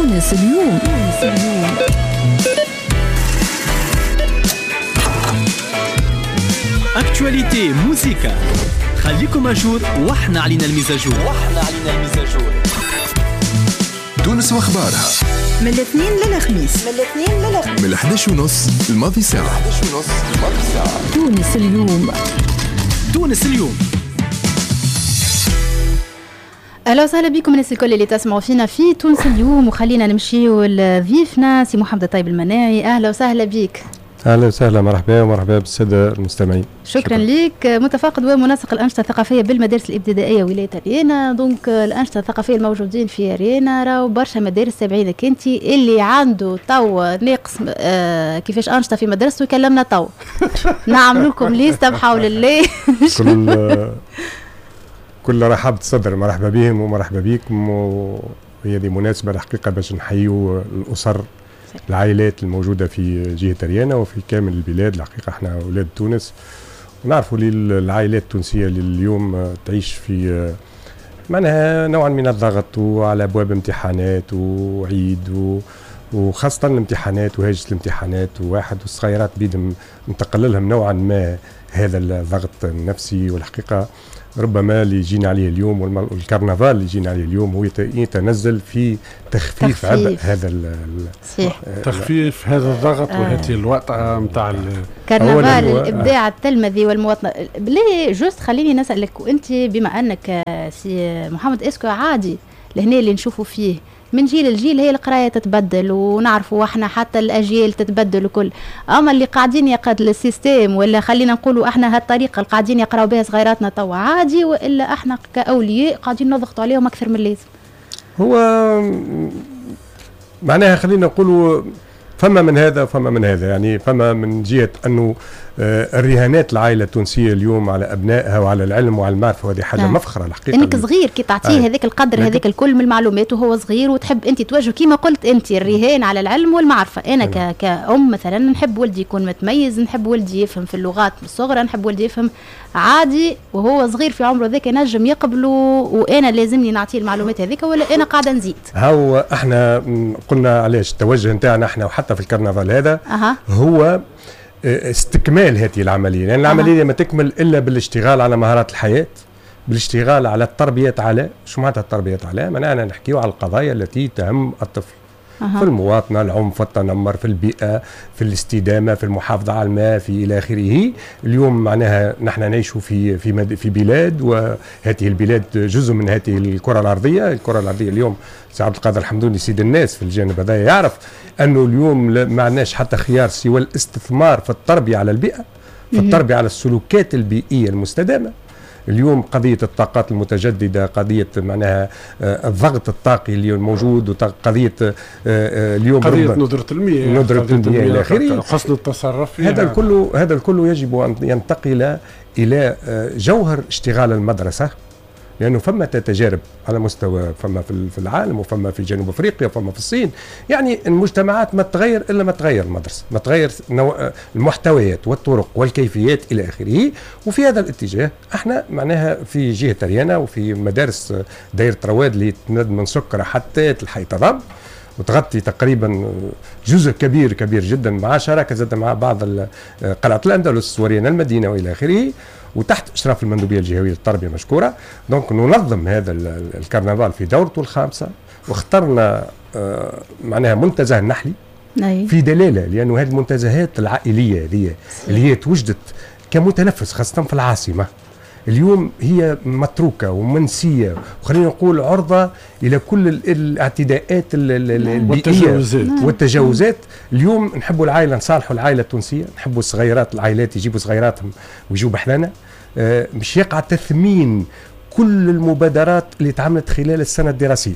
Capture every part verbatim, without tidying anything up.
تونس اليوم. تونس اليوم. اكتواليتي موسيقى، خليكم اجور واحنا علينا المزاجور. واحنا علينا المزاجور. تونس واخبارها من الاثنين للخميس. من الاثنين للخميس. من الحداش ونص الماضي ساعة. الحداش ونص الماضي ساعة. تونس اليوم. تونس اليوم. اهلا وسهلا بكم الناس الكل اللي تسمعوا فينا في تونس اليوم، وخلينا نمشيو لضيفنا سي محمد الطيب المناعي. اهلا وسهلا بك. اهلا وسهلا، مرحبا ومرحبا بالساده المستمعين. شكرا, شكرا لك. متفقد ومنسق الانشطه الثقافيه بالمدارس الابتدائيه ولايه رينا. دونك الانشطه الثقافيه الموجودين في رينا راهو برشا مدارس تابعين كنتي، اللي عنده تو ناقص آه كيفاش انشطه في مدرسته يكلمنا تو نعمل لكم ليسته بحول الله. كل كل رحب صدر، مرحبا بهم ومرحبا بكم، وهي دي مناسبه الحقيقه باش نحيوا الاسر العائلات الموجودة في جهة ريانا وفي كامل البلاد. الحقيقة احنا أولاد تونس ونعرفوا لي العائلات التونسية اللي اليوم تعيش في معناها نوعا من الضغط وعلى أبواب امتحانات وعيد، وخاصة الامتحانات وهاجس الامتحانات، وواحد والصغيرات بيدهم انتقل لهم نوعا ما هذا الضغط النفسي. والحقيقة ربما اللي يجينا عليه اليوم والكرنفال اللي يجينا عليه اليوم هو يتنزل في تخفيف, تخفيف. عبء هذا تخفيف هذا الضغط آه. وهذه الوقطة متاع الكرنفال، الابداع التلمذي والمواطنه. بلي جوست خليني نسالك، وانت بما انك سي محمد اسكو عادي لهنا اللي نشوفوا فيه من جيل لجيل هي القرايه تتبدل، ونعرفوا احنا حتى الاجيال تتبدل وكل، اما اللي قاعدين يقاد السيستم ولا خلينا نقولوا احنا هالطريقه اللي قاعدين يقراوا بها صغيراتنا توا عادي، والا احنا كاولياء قاعدين نضغطوا عليهم اكثر من اللازم؟ هو معناها خلينا نقولوا فما من هذا وفما من هذا، يعني فما من جهه انه الرهانات العائله التونسيه اليوم على ابنائها وعلى العلم وعلى المعرفه، وهذه حاجه آه. مفخره الحقيقه. انك صغير كي تعطيه هذاك آه. القدر هذاك الكل من المعلومات وهو صغير، وتحب انت توجه كما قلت انت الرهان على العلم والمعرفه. انا آه. كأم مثلا نحب ولدي يكون متميز، نحب ولدي يفهم في اللغات من الصغرى، نحب ولدي يفهم عادي وهو صغير في عمره ذاك ينجم يقبله، وانا لازمني نعطيه المعلومات هذيك ولا انا قاعده نزيد. هو احنا قلنا علاش التوجه نتاعنا احنا وحتى في الكرنفال هذا أه. هو استكمال هذه العملية، لأن يعني العملية أه. ما تكمل إلا بالاشتغال على مهارات الحياة، بالاشتغال على التربية على شو معناتها التربية على؟ معناها نحكيه على القضايا التي تهم الطفل أه. في المواطنة، العنف، التنمر، في البيئة، في الاستدامة، في المحافظة على الماء، في إلى آخره. اليوم معناها نحن نعيش في في في بلاد، وهذه البلاد جزء من هذه الكرة الأرضية. الكرة الأرضية اليوم سي عبد القادر الحمدوني سيد الناس في الجانب هذا يعرف أنه اليوم ما عندناش حتى خيار سوى الاستثمار في التربية على البيئة، في التربية على السلوكات البيئية المستدامة. اليوم قضية الطاقات المتجددة، قضية معناها الضغط الطاقي اللي موجود، وقضية اليوم قضية ندرة المياه، ندرة المياه إلى آخره، حسن التصرف فيها. هذا الكل هذا الكل يجب أن ينتقل إلى جوهر اشتغال المدرسة، لأنه فما تجارب على مستوى، فما في العالم وفما في جنوب أفريقيا وفما في الصين. يعني المجتمعات ما تغير إلا ما تغير المدرسة، ما تغير المحتويات والطرق والكيفيات إلى آخره. وفي هذا الاتجاه احنا معناها في جهة ريانا وفي مدارس دايرة رواد اللي تمد من سكرة حتى الحي تضم، وتغطي تقريبا جزء كبير كبير جدا، مع شراكة زاد مع بعض قلعة الأندلس وريانا المدينة وإلى آخره، وتحت إشراف المندوبية الجهوية للتربية مشكورة. دونك ننظم هذا الكرنفال في دورته الخامسة، واخترنا آه معناها منتزه النحلي في دلالة، لأنه هذه المنتزهات العائلية هذه اللي هي توجدت كمتنفس خاصة في العاصمة اليوم هي متروكة ومنسية، وخلينا نقول عرضة إلى كل الاعتداءات البيئية والتجاوزات. والتجاوزات اليوم نحبوا العائلة، نصالحوا العائلة التونسية، نحبوا الصغيرات العائلات يجيبوا صغيراتهم ويجوا بحذانا، آه مش يقع تثمين كل المبادرات اللي تعملت خلال السنة الدراسية،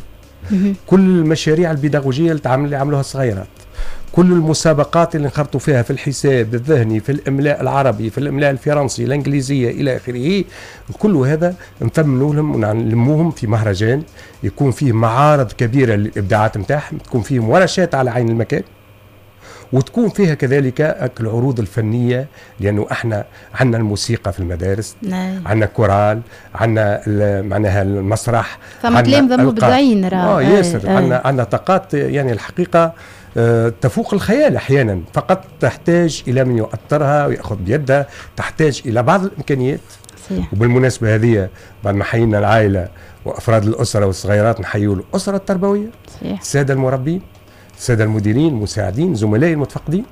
كل المشاريع البيداغوجية اللي تعمل اللي عملوها الصغيرات، كل المسابقات اللي انخرطوا فيها في الحساب الذهني، في الإملاء العربي، في الإملاء الفرنسي، الإنجليزية إلى آخره. كل هذا نثمنوا لهم ونلموهم في مهرجان يكون فيه معارض كبيرة للإبداعات متاعهم، تكون فيه ورشات على عين المكان، وتكون فيها كذلك العروض الفنية، لأنه احنا عندنا الموسيقى في المدارس، عندنا كورال، عندنا معناها المسرح، فما كلام مبدعين اه ياسر، عندنا عندنا طاقات يعني الحقيقة أه تفوق الخيال أحيانا، فقط تحتاج إلى من يؤطرها ويأخذ بيدها، تحتاج إلى بعض الإمكانيات. صحيح. وبالمناسبة هذه بعد ما حيينا العائلة وأفراد الأسرة والصغيرات، نحيوا الأسرة التربوية، صحيح. السادة المربين، السادة المديرين، المساعدين، زملائي المتفقدين،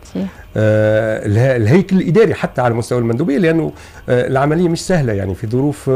آه الهيكل الإداري حتى على مستوى المندوبية، لأنه آه العملية مش سهلة يعني في ظروف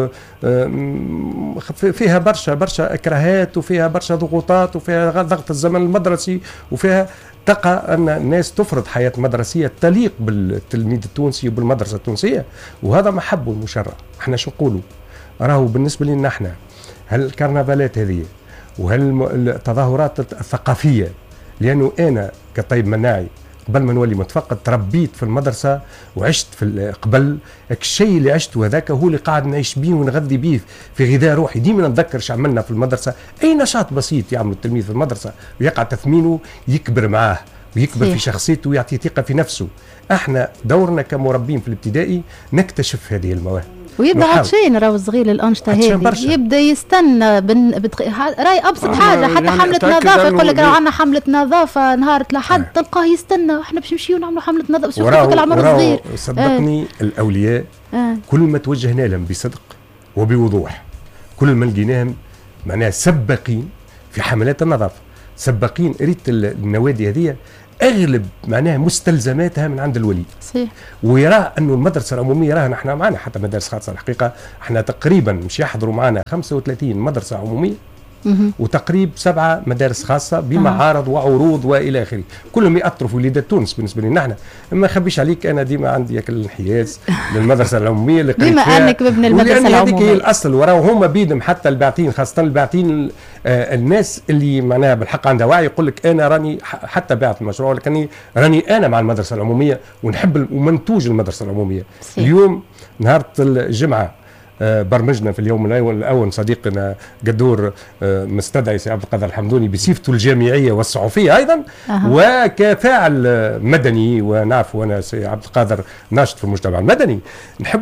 آه فيها برشا برشا إكراهات، وفيها برشا ضغوطات، وفيها ضغط الزمن المدرسي، وفيها تقى أن الناس تفرض حياة مدرسية تليق بالتلميذ التونسي وبالمدرسة التونسية، وهذا ما حبه المشرع. احنا شو نقولوا؟ راهو بالنسبة لنا احنا هل الكرنفالات هذه وهل التظاهرات الثقافية، لأنه أنا كطيب مناعي قبل ما نولي متفقد تربيت في المدرسة وعشت في قبل الشيء اللي عشته هذاك هو اللي قاعد نعيش بيه ونغذي بيه في غذاء روحي. ديما نتذكر شو عملنا في المدرسة، أي نشاط بسيط يعمل التلميذ في المدرسة ويقع تثمينه يكبر معاه ويكبر في شخصيته ويعطي ثقة في نفسه. احنا دورنا كمربين في الابتدائي نكتشف هذه المواهب، ويبدا عطشان راهو الصغير الانشطه هذه، يبدا يستنى بن... بتخ... راي ابسط حاجه حتى يعني حمله نظافه، يقول لك راه عندنا حمله نظافه نهار الاحد، آه. تلقاه يستنى احنا باش نمشيو نعملوا حمله نظافه، بس وقت العمر صغير. صدقني آه. الاولياء آه. كل ما توجهنا لهم بصدق وبوضوح، كل ما لقيناهم معناها سباقين في حملات النظافه، سباقين. ريت النوادي هذه اغلب معناها مستلزماتها من عند الولي، صحيح. ويرى انه المدرسه العموميه، راه نحن معنا حتى مدارس خاصه، الحقيقه احنا تقريبا مش يحضروا معنا خمسة وثلاثين مدرسه عموميه وتقريب سبعه مدارس خاصه بمعارض وعروض والى اخره، كلهم ياثروا في وليدات تونس. بالنسبه لنا احنا ما نخبيش عليك، انا ديما عندي الانحياز للمدرسه العموميه اللي بما انك بابن المدرسه العموميه، هذيك هي الاصل، وراو هما بيدهم حتى الباعثين، خاصه الباعثين آه الناس اللي معناها بالحق عندها وعي، يقول لك انا راني حتى باعث المشروع، لكني راني انا مع المدرسه العموميه ونحب ومنتوج المدرسه العموميه. سي. اليوم نهار الجمعه آه برمجنا في اليوم الاول الاول صديقنا قدور آه مستدعي سي عبد القادر الحمدوني بصفته الجامعيه والصحفيه ايضا، أه. وكفاعل مدني، ونعرف وانا سي عبد القادر ناشط في المجتمع المدني، نحب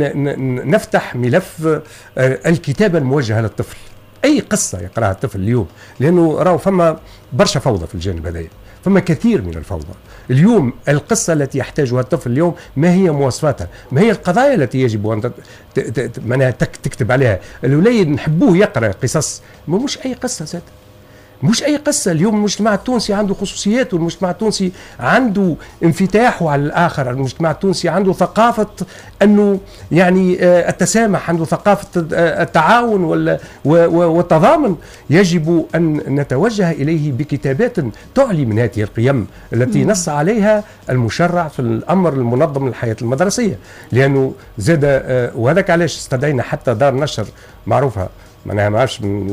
نفتح ملف آه الكتابه الموجهه للطفل. اي قصه يقراها الطفل اليوم، لانه راهو فما برشا فوضى في الجانب هذايا، فما كثير من الفوضى. اليوم القصة التي يحتاجها الطفل اليوم ما هي مواصفاتها، ما هي القضايا التي يجب أن تكتب عليها. الوليد نحبوه يقرأ قصص، مش أي قصة زاد، مش أي قصة. اليوم المجتمع التونسي عنده خصوصيات، والمجتمع التونسي عنده انفتاحه على الآخر، المجتمع التونسي عنده ثقافة أنه يعني التسامح، عنده ثقافة التعاون والتضامن. يجب أن نتوجه إليه بكتابات تعلي من هذه القيم التي نص عليها المشرع في الأمر المنظم للحياة المدرسية. لأنه زاد وهذاك علاش استدعينا حتى دار نشر معروفة، معناها ما عرفش من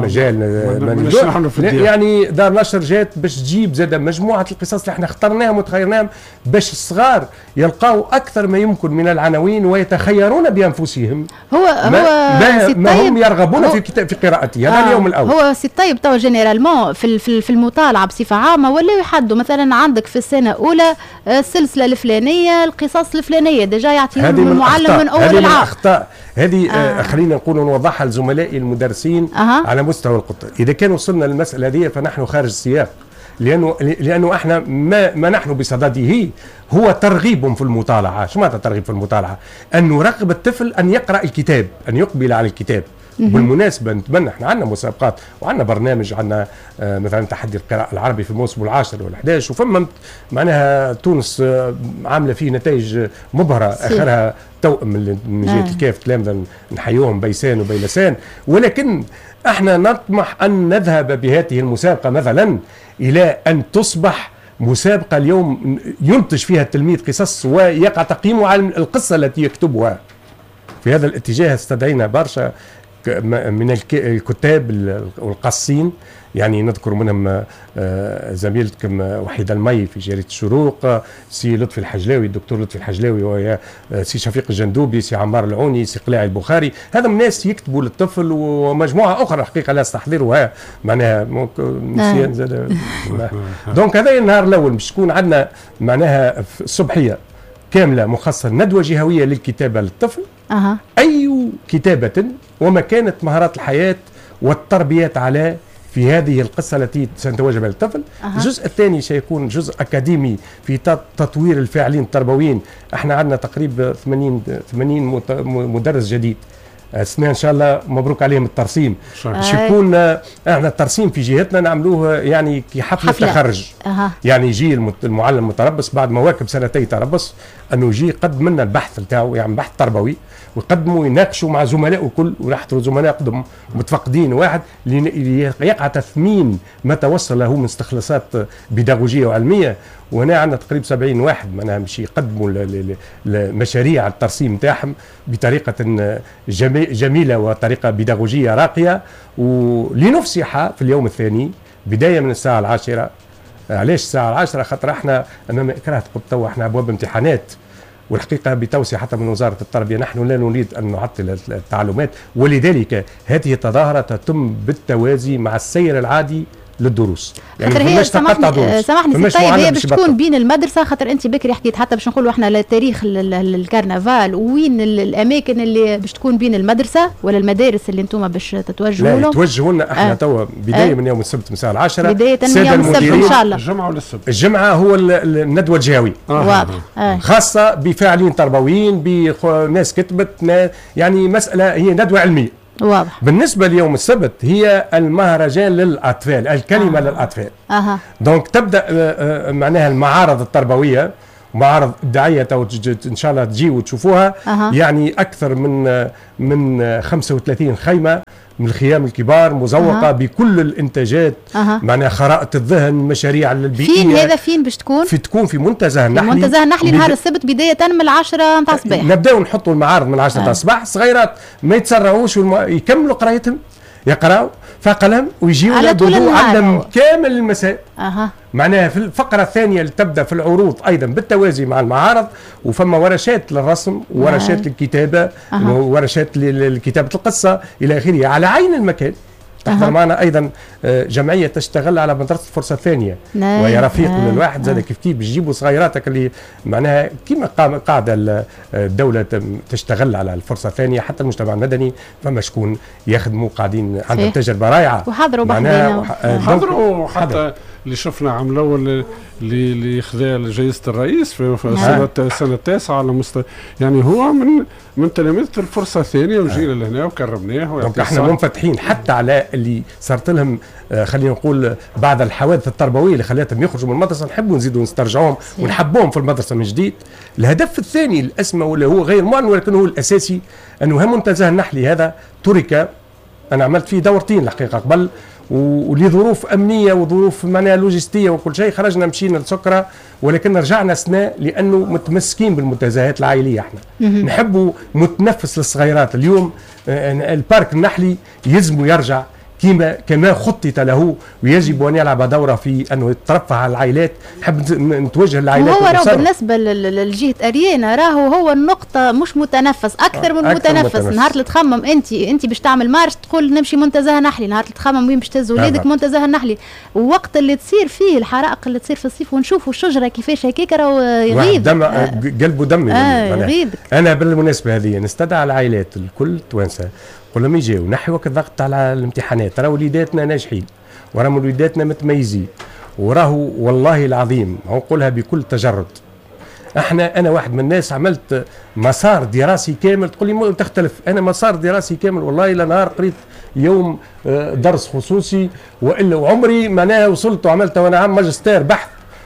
المجال، يعني دار نشر جات باش تجيب زاد مجموعه القصص اللي احنا اخترناهم وتخيرناهم باش الصغار يلقاو اكثر ما يمكن من العناوين ويتخيرون بانفسهم هو ما, هو ما, ما هم يرغبون في كتاب في قراءته. هذا آه اليوم الاول. هو سي طيب تو جينيرالمون في في المطالعه بصفه عامه ولا يحدوا مثلا عندك في السنه الاولى السلسله الفلانيه القصص الفلانيه ديجا يعطيهم المعلم من اول العام. هذه من الاخطاء هذه آه. خلينا نقول نوضحها لزملائي المدرسين أه. على مستوى القطة. إذا كان وصلنا للمسألة دي فنحن خارج السياق، لأنه لأنه احنا ما, ما نحن بصدده هو ترغيب في المطالعة. شو معناتها ترغيب في المطالعة؟ أن نرغب الطفل أن يقرأ الكتاب، أن يقبل على الكتاب. بالمناسبة نتمنى، احنا عندنا مسابقات وعندنا برنامج، عندنا آه مثلا تحدي القراءة العربي في الموسم العاشر والحداش، وفما معناها تونس آه عاملة فيه نتائج مبهرة، آخرها توأم من جهة آه. الكاف تلامذة نحيوهم بيسان وبيلسان. ولكن احنا نطمح أن نذهب بهذه المسابقة مثلا إلى أن تصبح مسابقة اليوم ينتج فيها التلميذ قصص ويقع تقييمه على القصة التي يكتبها. في هذا الاتجاه استدعينا برشا من الكتاب والقاصين، يعني نذكر منهم زميلتكم وحيد المي في جريدة الشروق، سي لطفي الحجلاوي، الدكتور لطفي الحجلاوي، ويا سي شفيق الجندوبي، سي عمار العوني، سي قلاعي البخاري. هذا من الناس يكتبوا للطفل، ومجموعة أخرى حقيقة لا استحضرها معناها نسيان زاد. دونك هذا النهار الأول باش تكون عندنا معناها الصبحية كاملة مخصصة ندوة جهوية للكتابة للطفل. أه. أي كتابة وما كانت مهارات الحياة والتربية على في هذه القصة التي سنتوجه بها للطفل. أه. الجزء الثاني سيكون جزء أكاديمي في تطوير الفاعلين التربويين. احنا عندنا تقريبا ثمانين ثمانين مدرس جديد السنة ان شاء الله، مبروك عليهم الترسيم. باش يكون احنا الترسيم في جهتنا نعملوه يعني كي حفله تخرج. أه. يعني يجي المعلم المتربص بعد مواكب سنتي تربص انه يجي يقدم لنا البحث نتاعو، يعني بحث تربوي، ويقدموا يناقشوا مع زملائه الكل، ويحضروا زملاء قدم متفقدين واحد ليقع تثمين ما توصل له من استخلاصات بيداغوجيه وعلميه. وهنا عندنا تقريبا سبعين واحد معناها باش يقدموا المشاريع الترسيم نتاعهم بطريقه جميله وطريقه بيداغوجيه راقيه، ولنفسح في اليوم الثاني بدايه من الساعه العاشره. علاش الساعه العاشره؟ خاطر احنا امام اكراه قلت تو احنا ابواب امتحانات، والحقيقة بتوصية حتى من وزارة التربية نحن لا نريد أن نعطل التعلمات، ولذلك هذه التظاهرة تتم بالتوازي مع السير العادي للدروس. يعني خاطر هي سامحني سامحني سي طيب، هي باش تكون بين المدرسه، خاطر انت بكري حكيت حتى باش نقولوا احنا تاريخ الكرنفال، وين الاماكن اللي باش تكون بين المدرسه ولا المدارس اللي انتم باش تتوجهوا لهم؟ لا توجهوا لنا احنا آه. توا بدايه آه. من يوم السبت من الساعه العاشرة، بدايه من يوم السبت ان شاء الله. الجمعه ولا السبت؟ الجمعه هو الندوه الجهويه. آه. واضح. آه. خاصه بفاعلين تربويين، بناس كتبت، يعني مساله هي ندوه علميه. واضح. بالنسبة ليوم السبت هي المهرجان للأطفال، الكلمة آه. للأطفال. أه. دونك تبدأ معناها المعارض التربوية، معارض إبداعية إن شاء الله تجي وتشوفوها. أه. يعني أكثر من من خمسة وثلاثين خيمة من الخيام الكبار مزوقة أه. بكل الإنتاجات. أه. معناها خرائط الذهن، مشاريع البيئية. فين هذا؟ فين باش تكون؟ في تكون في منتزه النحلي. منتزه النحلي نهار السبت بداية من العشرة نتاع الصباح. نبداو نحطوا المعارض من العشرة نتاع الصباح، صغيرات ما يتسرعوش يكملوا قرايتهم، يقراوا فقلم ويجيوا يردوا علم كامل المساء. أه. معناها في الفقرة الثانية اللي تبدأ في العروض أيضا بالتوازي مع المعارض، وفما ورشات للرسم، ورشات أه. للكتابة، أه. ورشات لكتابة القصة إلى آخره على عين المكان. تحضر أه. معنا أيضا جمعية تشتغل على مدرسة فرصة ثانية، وهي رفيق من الواحد زاد كيف كيف بيجيبوا صغيراتك اللي معناها كيما قاعدة الدولة تشتغل على الفرصة الثانية، حتى المجتمع المدني فما شكون يخدموا قاعدين عندهم تجربة رائعة وحضروا بحضروا حضروا حتى اللي شفنا عام الاول اللي اللي خذا جائزة الرئيس في سنة السنة التاسعة على مستوى، يعني هو من من تلاميذ الفرصة الثانية وجينا لهنا وكرمناه. دونك احنا منفتحين حتى على اللي صارت لهم آه خلينا نقول بعد الحوادث التربوية اللي خلاتهم يخرجوا من المدرسة، نحبوا نزيدوا نسترجعوهم ونحبوهم في المدرسة من جديد. الهدف الثاني الأسمى واللي هو غير معلن ولكن هو الأساسي، أنه هم منتزه النحلي هذا ترك، أنا عملت فيه دورتين الحقيقة قبل، ولظروف امنيه وظروف معناها لوجستيه وكل شيء خرجنا مشينا لسكره، ولكن رجعنا سنة لانه متمسكين بالمنتزهات العائليه. احنا نحبوا متنفس للصغيرات. اليوم البارك النحلي يلزم يرجع كما كما خطط له، ويجب ان يلعب دوره في انه يترفع على العائلات. نحب نتوجه للعائلات. هو راهو بالنسبه للجهه اريانا راهو هو النقطه مش متنفس اكثر من أكثر متنفس. متنفس. نهار اللي تخمم انت انت باش تعمل مارش تقول نمشي منتزه نحلي، نهار اللي تخمم وين باش تهز ولادك منتزه النحلي. ووقت اللي تصير فيه الحرائق اللي تصير في الصيف ونشوفوا الشجره كيفاش هكاك راهو يغيظ دم آه. قلبه دمي. آه يغيظك. انا بالمناسبه هذه نستدعى العائلات الكل توانسه قل لهم يجيو نحو الضغط على الامتحانات، راهو وليداتنا ناجحين وراهم وليداتنا متميزين، وراهو والله العظيم نقولها بكل تجرد. احنا انا واحد من الناس عملت مسار دراسي كامل، تقول لي تختلف، انا مسار دراسي كامل والله الى نهار قريت يوم درس خصوصي، والا وعمري معناها وصلت وعملت وانا عام ماجستير بحث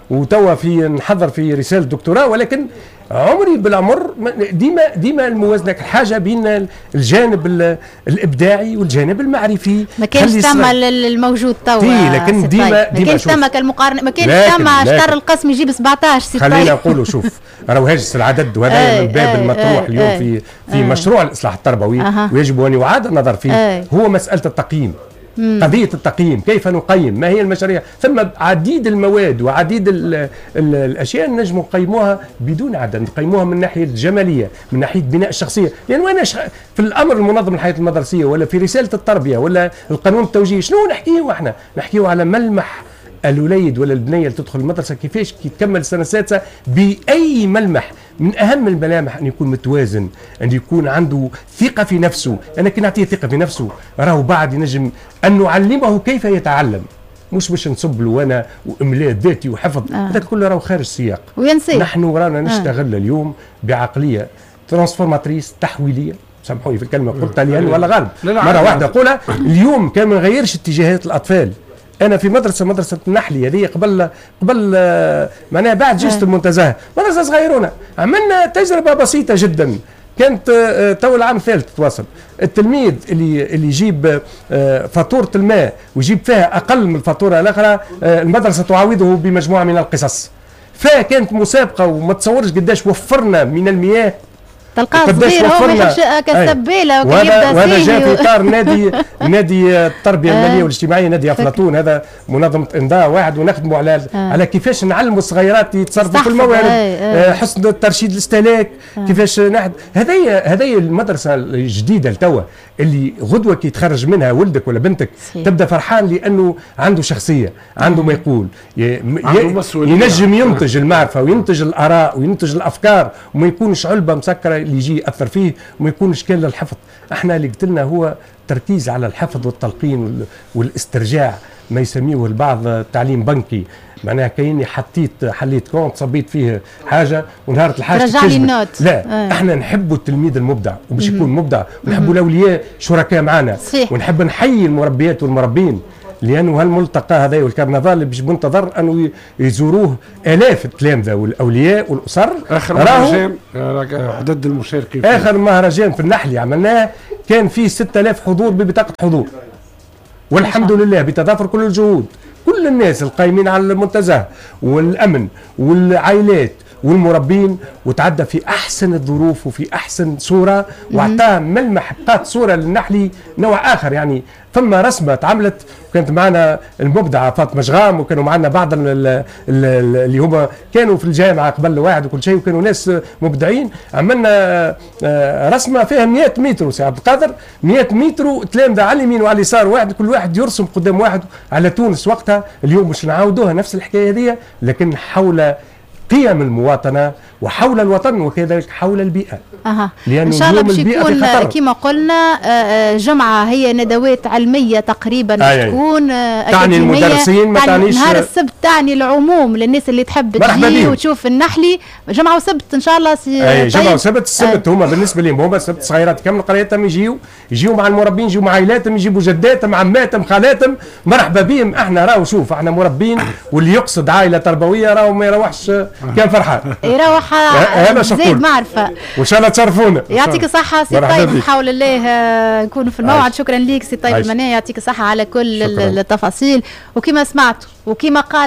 وتوا في نحضر في رساله دكتوراه، ولكن عمري بالعمر ديما ديما الموازنه الحاجه بين الجانب الابداعي والجانب المعرفي. ما كانش ثم الموجود توا، لكن ديما ما كانش ثم كالمقارنه، ما كانش ثم شطر القسم يجيب سبعطاش سي. خلينا نقولوا شوف راهو هاجس العدد، وهذا من الباب المطروح اليوم أي في في أي مشروع الاصلاح التربوي أه. ويجب ان يعاد النظر فيه أي. هو مساله التقييم. مم. قضية التقييم، كيف نقيم، ما هي المشاريع، ثم عديد المواد وعديد ال ال الأشياء نجم نقيموها بدون عدد، نقيموها من ناحية الجمالية، من ناحية بناء الشخصية. يعني وأنا في الأمر المنظم الحياة المدرسية ولا في رسالة التربية ولا القانون التوجيهي، شنو نحكيه احنا؟ نحكيه على ملمح الوليد ولا البنية اللي تدخل المدرسة، كيفاش كي تكمل السنة السادسة بأي ملمح. من أهم الملامح أن يكون متوازن، أن يكون عنده ثقة في نفسه. أنا كي نعطيه ثقة في نفسه راهو بعد ينجم أن نعلمه كيف يتعلم، مش باش نصب له وانا واملاء ذاتي وحفظ، هذا آه. كله راهو خارج السياق. وينسي نحن رانا نشتغل آه. اليوم بعقلية ترانسفورماتريس تحويلية، سامحوني في الكلمة قلتها لأن ولا غالب مرة واحدة أقولها. اليوم كان ما نغيرش اتجاهات الأطفال. أنا في مدرسة مدرسة النحلي هذه قبل قبل معناها بعد جيش المنتزه، مدرسة صغيرونة، عملنا تجربة بسيطة جدا. كانت تو العام الثالث تواصل، التلميذ اللي اللي يجيب فاتورة الماء ويجيب فيها أقل من الفاتورة الأخرى المدرسة تعاوضه بمجموعة من القصص. فكانت مسابقة وما تصورش قداش وفرنا من المياه. تلقاه صغير هو ما يحبش كالسبيله وكان يبدا وهذا جاء في اطار نادي نادي التربيه الماليه والاجتماعيه، نادي افلاطون، هذا منظمه انضاء واحد، ونخدموا على آه. على كيفاش نعلموا الصغيرات يتصرفوا في الموارد، آه. حسن الترشيد الاستهلاك، آه. كيفاش نحد. هذه هذه المدرسه الجديده لتوا اللي غدوه كي يتخرج منها ولدك ولا بنتك سي. تبدا فرحان لانه عنده شخصيه، عنده ما يقول، ينجم ينتج المعرفه وينتج الاراء وينتج الافكار، وما يكونش علبه مسكره اللي يجي يأثر فيه، وما يكونش كان للحفظ. احنا اللي قلت لنا هو تركيز على الحفظ والتلقين والاسترجاع، ما يسميه البعض تعليم بنكي، معناها كأني حطيت حليت كونت صبيت فيه حاجه ونهار الحاجه رجع لي النوت. لا آه. احنا نحبوا التلميذ المبدع وباش يكون مبدع، ونحبوا الاولياء شركاء معنا، ونحب نحيي المربيات والمربين، لانه هالملتقى هذا والكرنفال اللي باش منتظر انه يزوروه الاف التلامذه والاولياء والاسر. اخر مهرجان عدد المشاركين، اخر مهرجان في النحلي عملناه كان فيه ستة آلاف حضور ببطاقه حضور، والحمد لله بتضافر كل الجهود، كل الناس القائمين على المنتزه والامن والعائلات والمربين، وتعدى في احسن الظروف وفي احسن صوره، واعطاه ملمح بقات صوره للنحلي نوع اخر. يعني ثم رسمه تعملت، كانت معنا المبدعه فاطمه شغام، وكانوا معنا بعض اللي هما كانوا في الجامعه قبل واحد وكل شيء، وكانوا ناس مبدعين. عملنا رسمه فيها مئة متر سي عبد القادر، مئة متر تلامذه على اليمين وعلى اليسار، واحد كل واحد يرسم قدام واحد على تونس وقتها. اليوم مش نعاودوها نفس الحكايه هذه، لكن حول قيم المواطنة وحول الوطن وكذلك حول البيئة. أها. إن شاء الله باش يكون كما قلنا جمعة هي ندوات علمية تقريبا آه تكون تعني المدرسين، ما تعنيش نهار السبت، تعني العموم للناس اللي تحب تجي وتشوف النحلي. جمعة وسبت إن شاء الله. سي أي جمعة وسبت. السبت هما بالنسبة لهم هما السبت صغيرات كامل قريتهم يجيو يجيو مع المربين، يجيو مع عائلاتهم، يجيبوا جداتهم عماتهم خالاتهم، مرحبا بهم. احنا راهو شوف احنا مربين، واللي يقصد عائلة تربوية راهو ما يروحش كان فرحان، يروح زيد معرفة. وان شاء الله تشرفونا. يعطيك الصحة سي طيب، نحاول الله نكونوا في الموعد. شكرا ليك سي طيب المنايا، يعطيك الصحة على كل شكرا. التفاصيل. وكما سمعتوا وكما قال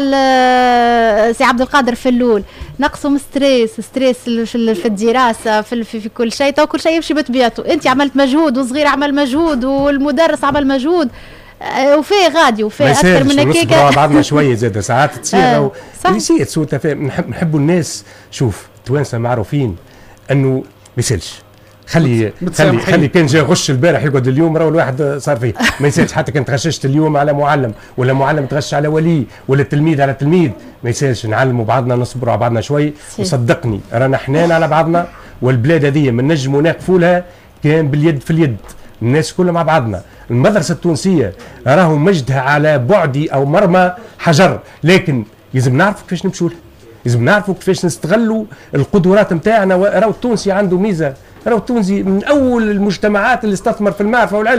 سي عبد القادر في اللول، نقصوا ستريس ستريس في الدراسة في, في, في كل شيء، تو كل شيء يمشي بطبيعته. انت عملت مجهود والصغير عمل مجهود والمدرس عمل مجهود، وفيه غادي وفيه اكثر من هكاك. مع بعضنا شويه زاد ساعات تصير آه نسيت سوء تفاهم. نحب نحبوا الناس، شوف التوانسه معروفين انه ما يسالش. خلي خلي خلي كان جا غش البارح يقعد اليوم راه الواحد صار فيه ما يسالش. حتى كان تغششت اليوم على معلم ولا معلم تغش على ولي ولا تلميذ على تلميذ، ما يسالش. نعلموا بعضنا، نصبروا على بعضنا شوي، وصدقني رانا حنان على بعضنا. والبلاد هذه من نجموا ناقفوا لها كان باليد في اليد، الناس كلها مع بعضنا. المدرسة التونسية راهو مجدها على بعد أو مرمى حجر، لكن لازم نعرفوا كيفاش نمشوا لها، لازم نعرفوا كيفاش نستغلوا القدرات نتاعنا. راهو التونسي عنده ميزة، راهو التونسي من أول المجتمعات اللي استثمر في المعرفة والعلم.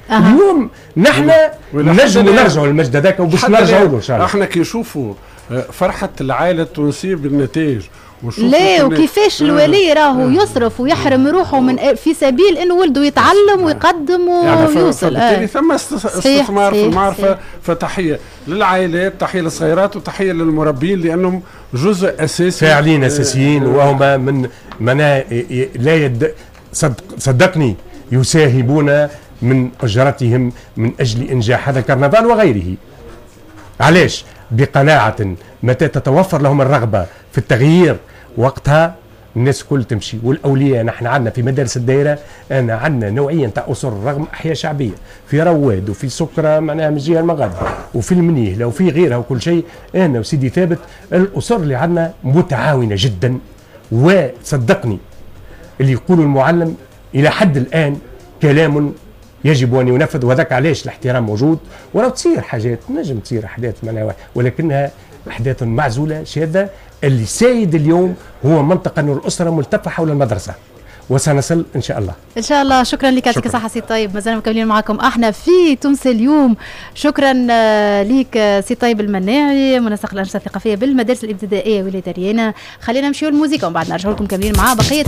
أه. اليوم نحن نجم نرجعوا للمجد هذاك وباش نرجعوا له ان شاء الله. احنا كي نشوفوا فرحه العائله التونسيه بالنتائج لا وكيفاش الولي راهو يصرف ويحرم روحه من في سبيل انه ولده يتعلم ويقدم ويوصل. بالتالي ثم استثمار في المعرفه. فتحيه للعائلات، تحيه للصغيرات، وتحيه للمربين لانهم جزء اساسي فاعلين اساسيين وهم من منا لا يد صدق صدقني يساهمون من اجرتهم من اجل انجاح هذا الكرنفال وغيره. علاش؟ بقناعه متى تتوفر لهم الرغبه في التغيير وقتها الناس كل تمشي. والاولياء نحن عندنا في مدارس الدائره انا عندنا نوعيه تاع اسر رغم احياء شعبيه في رواد وفي سكره معناها من الجهه المغرب وفي المنيهله وفي غيرها وكل شيء. انا وسيدي ثابت الاسر اللي عندنا متعاونه جدا. وصدقني اللي يقول المعلم الى حد الان كلام يجب ان ينفذ، وذاك علاش الاحترام موجود. ولو تصير حاجات نجم تصير احداث معناها ولكنها احداث معزوله شاذه. اللي سايد اليوم هو منطقه انه الاسره ملتفه حول المدرسه وسنصل ان شاء الله. ان شاء الله. شكرا لك، يعطيك الصحه سي طيب. مازلنا مكملين معكم احنا في تونس اليوم. شكرا ليك سي طيب المناعي منسق الانشطه الثقافيه بالمدارس الابتدائيه والابتدائيه. خلينا نمشيو للموسيقى ومن بعد نرجعوا لكم مكملين مع بقيه